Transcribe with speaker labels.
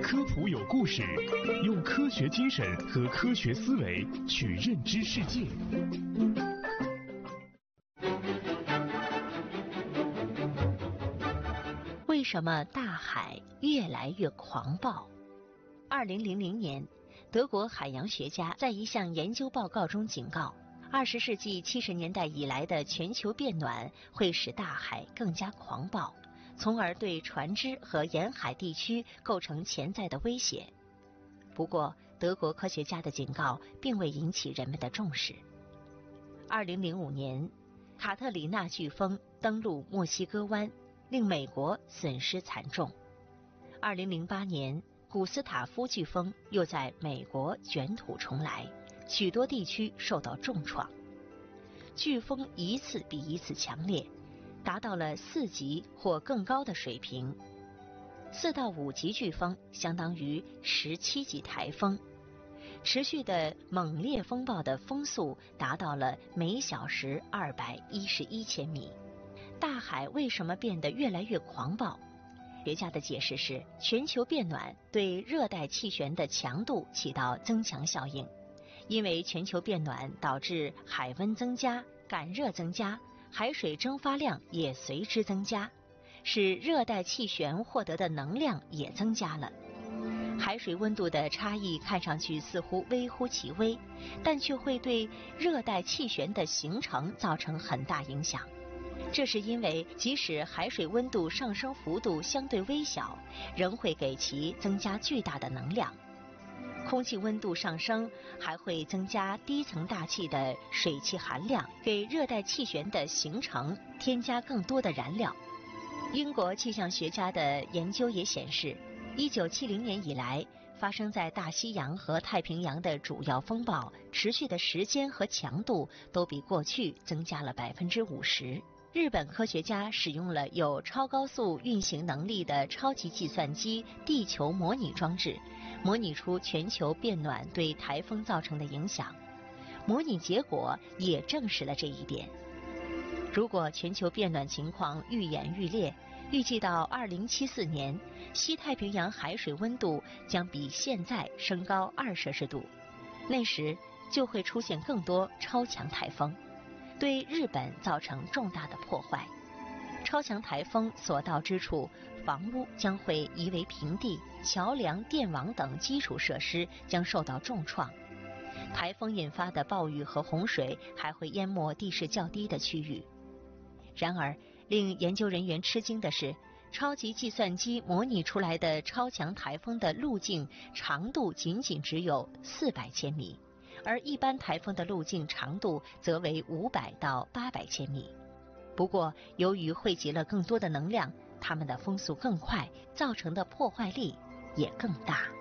Speaker 1: 科普有故事，用科学精神和科学思维去认知世界。
Speaker 2: 为什么大海越来越狂暴？2000年，德国海洋学家在一项研究报告中警告，20世纪70年代以来的全球变暖会使大海更加狂暴，从而对船只和沿海地区构成潜在的威胁。不过，德国科学家的警告并未引起人们的重视。2005年，卡特里娜飓风登陆墨西哥湾，令美国损失惨重。2008年，古斯塔夫飓风又在美国卷土重来，许多地区受到重创。飓风一次比一次强烈，达到了4级或更高的水平。4到5级飓风相当于17级台风，持续的猛烈风暴的风速达到了每小时211千米。大海为什么变得越来越狂暴？学家的解释是，全球变暖对热带气旋的强度起到增强效应，因为全球变暖导致海温增加、感热增加，海水蒸发量也随之增加，使热带气旋获得的能量也增加了。海水温度的差异看上去似乎微乎其微，但却会对热带气旋的形成造成很大影响。这是因为即使海水温度上升幅度相对微小，仍会给其增加巨大的能量。空气温度上升还会增加低层大气的水汽含量，给热带气旋的形成添加更多的燃料。英国气象学家的研究也显示，1970年以来发生在大西洋和太平洋的主要风暴持续的时间和强度都比过去增加了50%。日本科学家使用了有超高速运行能力的超级计算机地球模拟装置，模拟出全球变暖对台风造成的影响。模拟结果也证实了这一点。如果全球变暖情况愈演愈烈，预计到2074年，西太平洋海水温度将比现在升高2摄氏度，那时就会出现更多超强台风，对日本造成重大的破坏。超强台风所到之处，房屋将会夷为平地，桥梁、电网等基础设施将受到重创。台风引发的暴雨和洪水还会淹没地势较低的区域。然而，令研究人员吃惊的是，超级计算机模拟出来的超强台风的路径长度仅只有400千米，而一般台风的路径长度则为500到800千米。不过，由于汇集了更多的能量，它们的风速更快，造成的破坏力也更大。